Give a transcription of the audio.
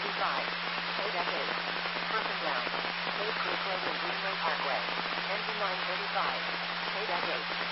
Drive. KDEC 8. Person down. Cave Creek Road and Greenway Parkway. Engine 935. KDEC 8.